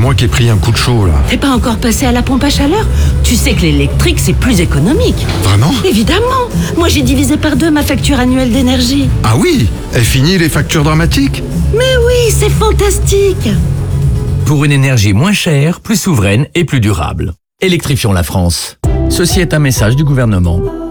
moi qui ai pris un coup de chaud, là. T'es pas encore passé à la pompe à chaleur? Tu sais que l'électrique, c'est plus économique. Vraiment? Évidemment. Moi, j'ai divisé par 2 ma facture annuelle d'énergie. Ah oui? Et fini les factures dramatiques? Mais oui, c'est fantastique. Pour une énergie moins chère, plus souveraine et plus durable. Électrifions la France. Ceci est un message du gouvernement.